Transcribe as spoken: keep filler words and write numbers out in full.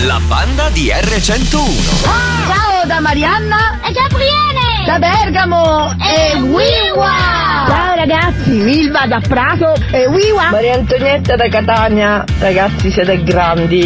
La banda di erre centouno. Ciao da Marianna e Gabriele da Bergamo e Wiwa. Ciao ragazzi, Wilma da Prato e Wiwa. Maria Antonietta da Catania. Ragazzi, siete grandi.